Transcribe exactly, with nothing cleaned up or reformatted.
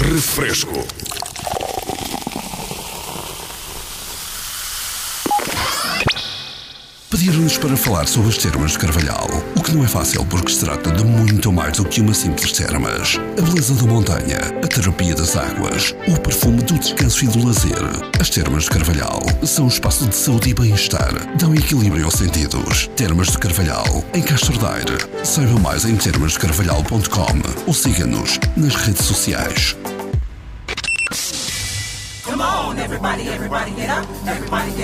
Refresco. Pediram-nos para falar sobre as termas de Carvalhal, o que não é fácil porque se trata de muito mais do que uma simples termas. A beleza da montanha, a terapia das águas, o perfume do descanso e do lazer. As termas de Carvalhal são um espaço de saúde e bem-estar, dão equilíbrio aos sentidos. Termas de Carvalhal, em Castro Daire. Saiba mais em termas de carvalhal ponto com ou siga-nos nas redes sociais. Come on, everybody, everybody get up, everybody get